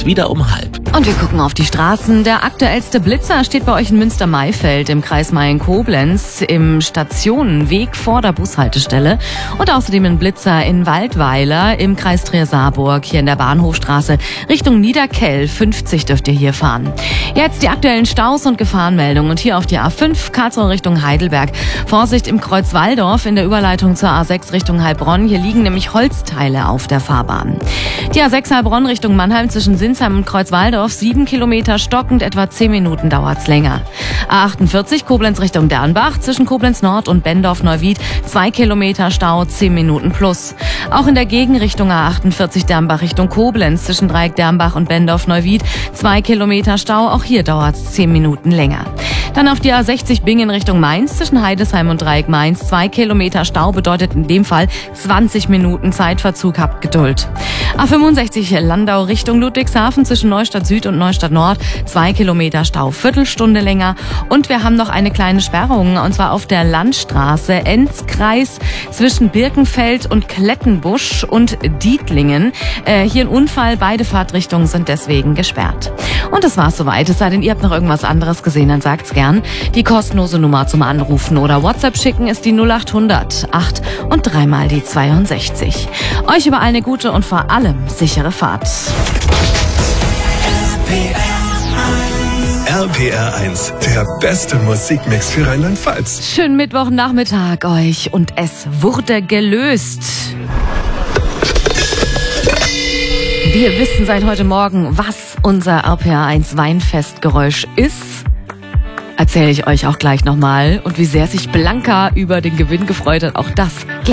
geht's wieder um 12:30. Und wir gucken auf die Straßen. Der aktuellste Blitzer steht bei euch in Münster-Maifeld im Kreis Mayen-Koblenz im Stationenweg vor der Bushaltestelle. Und außerdem ein Blitzer in Waldweiler im Kreis Trier-Saarburg hier in der Bahnhofstraße Richtung Niederkell. 50 dürft ihr hier fahren. Jetzt die aktuellen Staus und Gefahrenmeldungen. Und hier auf die A5 Karlsruhe Richtung Heidelberg. Vorsicht im Kreuz Walldorf in der Überleitung zur A6 Richtung Heilbronn. Hier liegen nämlich Holzteile auf der Fahrbahn. Die A6 Heilbronn Richtung Mannheim zwischen Sinsheim und Kreuz Walldorf. 7 Kilometer stockend, etwa 10 Minuten dauert's länger. A48 Koblenz Richtung Dernbach zwischen Koblenz Nord und Bendorf-Neuwied. 2 Kilometer Stau, 10 Minuten plus. Auch in der Gegenrichtung A48 Dernbach Richtung Koblenz zwischen Dreieck Dernbach und Bendorf-Neuwied. 2 Kilometer Stau, auch hier dauert's 10 Minuten länger. Dann auf die A60 Bingen Richtung Mainz zwischen Heidesheim und Dreieck Mainz. 2 Kilometer Stau bedeutet in dem Fall 20 Minuten Zeitverzug. Habt Geduld. A65 Landau Richtung Ludwigshafen zwischen Neustadt Süd und Neustadt Nord. 2 Kilometer Stau, Viertelstunde länger. Und wir haben noch eine kleine Sperrung, und zwar auf der Landstraße Enzkreis zwischen Birkenfeld und Klettenbusch und Dietlingen. Hier ein Unfall, beide Fahrtrichtungen sind deswegen gesperrt. Und das war's soweit. Es sei denn, ihr habt noch irgendwas anderes gesehen, dann sagt's gern. Die kostenlose Nummer zum Anrufen oder WhatsApp schicken ist die 0800 8 und 3 mal die 62. Euch überall eine gute und vor allem sichere Fahrt. RPR 1, der beste Musikmix für Rheinland-Pfalz. Schönen Mittwochnachmittag euch und es wurde gelöst. Wir wissen seit heute Morgen, was unser RPR 1 Weinfestgeräusch ist. Erzähle ich euch auch gleich nochmal. Und wie sehr sich Blanca über den Gewinn gefreut hat, auch das gleich.